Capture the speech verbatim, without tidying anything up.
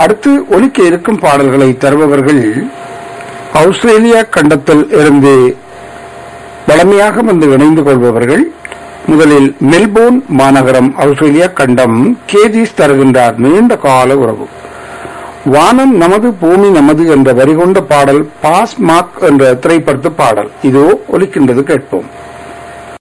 அடுத்து ஒலிக்க இருக்கும் பாடல்களை தருபவர்கள் ஆஸ்திரேலியா கண்டத்தில் இருந்து வளமையாக வந்து இணைந்து கொள்பவர்கள். முதலில் மெல்போர்ன் மாநகரம் ஆஸ்திரேலியா கண்டம் கேஜிஸ் தருகின்றார் நீண்ட கால உறவு. வானம் நமது பூமி நமது என்ற வரிகொண்ட பாடல் பாஸ் மார்க் என்ற திரைப்படத்து பாடல் இதோ ஒலிக்கின்றது, கேட்போம்.